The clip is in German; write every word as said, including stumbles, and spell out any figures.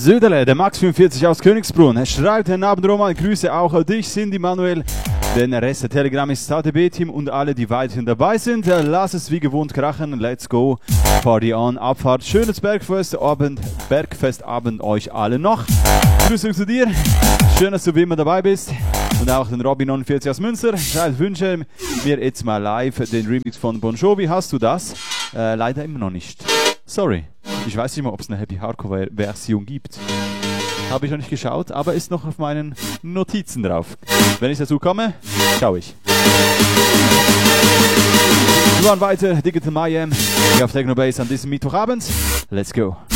Söderle, der Max fünfundvierzig aus Königsbrunn. Er schreibt, Herrn Abend Roman, Grüße auch dich, Cindy, Manuel. Den Rest der Telegram ist Z D B-Team und alle, die weiterhin dabei sind. Lass es wie gewohnt krachen. Let's go. Party on. Abfahrt. Schönes Bergfestabend. Bergfestabend euch alle noch. Grüße zu dir. Schön, dass du wie immer dabei bist. Und auch den Robin neunundvierzig aus Münster. Ich wünsche mir jetzt mal live den Remix von Bon Jovi. Hast du das? Äh, leider immer noch nicht. Sorry. Ich weiß nicht mal, ob es eine Happy Hardcore-Version gibt. Habe ich noch nicht geschaut, aber ist noch auf meinen Notizen drauf. Wenn ich dazu komme, schaue ich. Wir waren weiter, Digital Mayhem, hier auf Technobase an diesem Mittwochabend. Let's go.